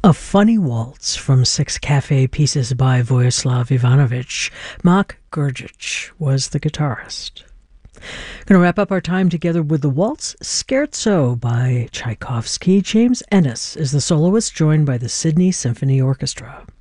A Funny Waltz from Six Cafe Pieces by Vojislav Ivanovic. Mark Gurgic was the guitarist. Going to wrap up our time together with the waltz Scherzo by Tchaikovsky. James Ennis is the soloist, joined by the Sydney Symphony Orchestra.